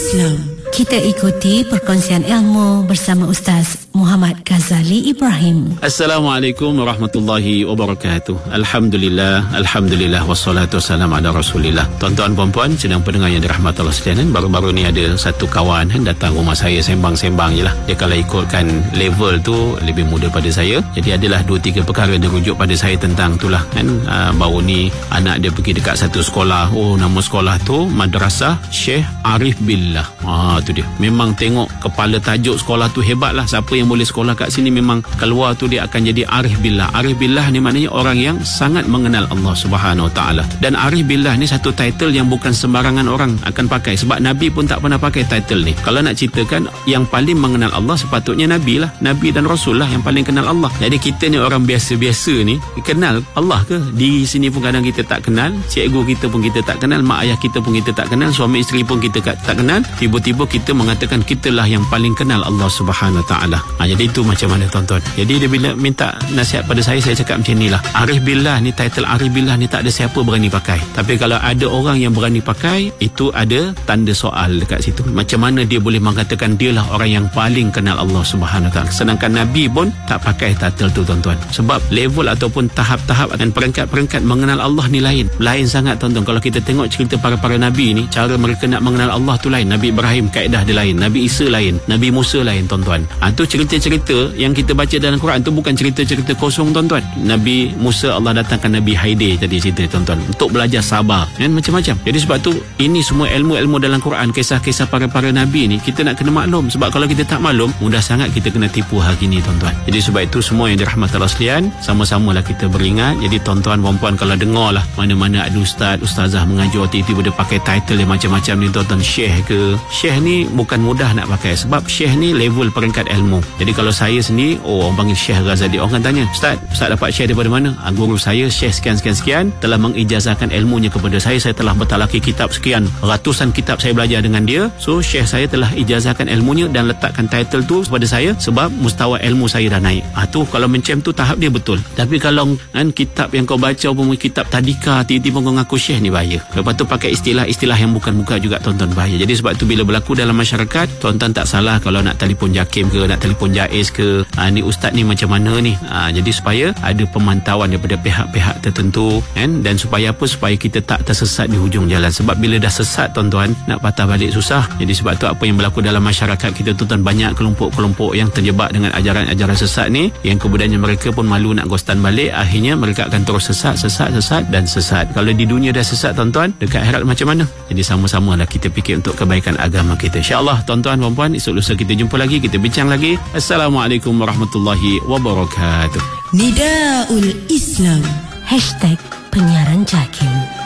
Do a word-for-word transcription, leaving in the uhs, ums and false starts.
Islam. Kita ikuti perkongsian ilmu bersama Ustaz Muhammad Ghazali Ibrahim. Assalamualaikum warahmatullahi wabarakatuh. Alhamdulillah, Alhamdulillah, wassalatu wassalamu ala rasulillah. Tuan-tuan puan-puan sedang pendengar yang dirahmati Allah sekalian, baru-baru ni ada satu kawan kan, datang rumah saya sembang-sembang je lah. Dia kalau ikutkan level tu lebih muda pada saya. Jadi adalah dua tiga perkara yang dirujuk pada saya tentang itulah kan. Uh, baru ni anak dia pergi dekat satu sekolah. Oh, nama sekolah tu Madrasah Syekh Arif Billah. Ah, tu dia. Memang tengok kepala tajuk sekolah tu hebat lah. Siapa yang boleh sekolah kat sini memang keluar tu dia akan jadi Arif Billah. Arif Billah ni maknanya orang yang sangat mengenal Allah Subhanahu Wa Taala. Dan Arif Billah ni satu title yang bukan sembarangan orang akan pakai, sebab Nabi pun tak pernah pakai title ni. Kalau nak ceritakan yang paling mengenal Allah, sepatutnya Nabi lah. Nabi dan Rasul lah yang paling kenal Allah. Jadi kita ni orang biasa-biasa ni kenal Allah ke? Diri sini pun kadang kita tak kenal, cikgu kita pun kita tak kenal, mak ayah kita pun kita tak kenal, suami isteri pun kita tak kenal. Tiba-tiba kita mengatakan kitalah yang paling kenal Allah Subhanahu Wa Taala. Ha, jadi itu macam mana tuan-tuan? Jadi dia bila minta nasihat pada saya, saya cakap macam inilah. Arif Billah ni, title Arif Billah ni tak ada siapa berani pakai. Tapi kalau ada orang yang berani pakai, itu ada tanda soal dekat situ. Macam mana dia boleh mengatakan dialah orang yang paling kenal Allah Subhanahu Wa Taala, sedangkan Nabi pun tak pakai title tu tuan-tuan. Sebab level ataupun tahap-tahap dan peringkat-peringkat mengenal Allah ni lain. Lain sangat tuan-tuan. Kalau kita tengok cerita para-para Nabi ni, cara mereka nak mengenal Allah tu lain. Nabi Ibrahim kaedah dia lain, Nabi Isa lain, Nabi Musa lain tuan-tuan. Ha, tu cerita-cerita yang kita baca dalam Quran tu bukan cerita-cerita kosong tuan-tuan. Nabi Musa Allah datangkan Nabi Haidir tadi cerita tuan-tuan, untuk belajar sabar dan macam-macam. Jadi sebab tu ini semua ilmu-ilmu dalam Quran, kisah-kisah para-para Nabi ni kita nak kena maklum. Sebab kalau kita tak maklum, mudah sangat kita kena tipu hari ni tuan-tuan. Jadi sebab itu semua yang dirahmati Allah sekalian, sama-samalah kita beringat. Jadi tuan-tuan puan-puan kalau dengar lah mana-mana ada ustaz, ustazah mengajar, tiba-tiba dia pakai title yang macam-macam ni tuan-tuan, syekh ke. Syekh ni bukan mudah nak pakai, sebab syekh ni level peringkat ilmu. Jadi kalau saya sendiri, oh orang panggil Syekh Ghazali, orang kan tanya, Ustaz, Ustaz dapat syekh daripada mana? Ah, guru saya Syekh sekian-sekian-sekian telah mengijazahkan ilmunya kepada saya. Saya telah bertalaki kitab sekian, ratusan kitab saya belajar dengan dia. So Syekh saya telah ijazahkan ilmunya dan letakkan title tu kepada saya sebab mustawa ilmu saya dah naik. Ah tu kalau macam tu tahap dia betul. Tapi kalau kan kitab yang kau baca pun kitab tadika, tiba-tiba kau ngaku syekh, ni bahaya. Lepas tu pakai istilah-istilah yang bukan-bukan juga tuan-tuan, bahaya. Jadi sebab tu bila berlaku dalam masyarakat, tuan-tuan tak salah kalau nak telefon Jakim ke, nak telefon Jaiz ke, ha, ni ustaz ni macam mana ni, ha, jadi supaya ada pemantauan daripada pihak-pihak tertentu kan? Dan supaya apa? Supaya kita tak tersesat di hujung jalan. Sebab bila dah sesat tuan-tuan, nak patah balik susah. Jadi sebab tu apa yang berlaku dalam masyarakat kita tuan-tuan, banyak kelompok-kelompok yang terjebak dengan ajaran-ajaran sesat ni, yang kemudiannya mereka pun malu nak gostan balik, akhirnya mereka akan terus sesat, sesat, sesat dan sesat. Kalau di dunia dah sesat tuan-tuan, dekat akhirat macam mana? Jadi sama-samalah kita fikir untuk kebaikan agama kita. InsyaAllah tuan-tuan puan-puan, esok lusa kita jumpa lagi, kita bincang lagi. Assalamualaikum warahmatullahi wabarakatuh. Nidaul Islam, hashtag penyiaran Jakim.